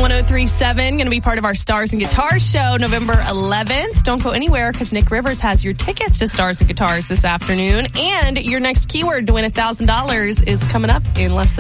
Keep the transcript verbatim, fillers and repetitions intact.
one oh three point seven, going to be part of our Stars and Guitars show November eleventh. Don't go anywhere because Nick Rivers has your tickets to Stars and Guitars this afternoon. And your next keyword to win one thousand dollars is coming up in less than